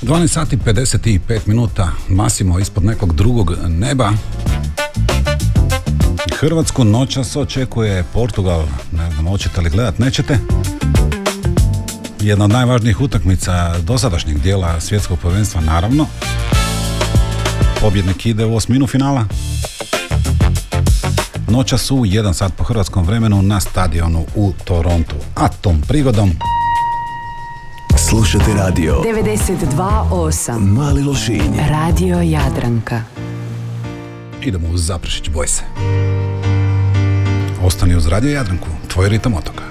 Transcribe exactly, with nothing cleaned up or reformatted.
dvanaest sati pedeset pet minuta, Masimo ispod nekog drugog neba. Hrvatsku noćas očekuje Portugal, ne znam, hoćete li gledat, nećete. Jedna od najvažnijih utakmica dosadašnjeg dijela svjetskog prvenstva, naravno. Pobjednik ide u osminu finala. Noćas u jedan sat po hrvatskom vremenu na stadionu u Torontu. A tom prigodom slušate radio devedeset dva osam Mali Lošinj, Radio Jadranka. Idemo uz Zaprešić Bojse. Ostani uz Radio Jadranku, tvoj ritam otoka.